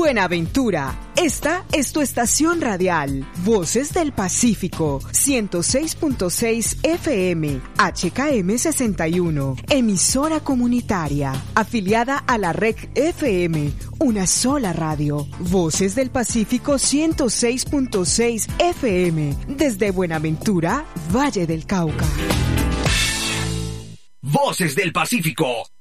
Buenaventura, esta es tu estación radial. Voces del Pacífico, 106.6 FM, HKM 61, emisora comunitaria, afiliada a la Red FM, una sola radio. Voces del Pacífico 106.6 FM, desde Buenaventura, Valle del Cauca. Voces del Pacífico,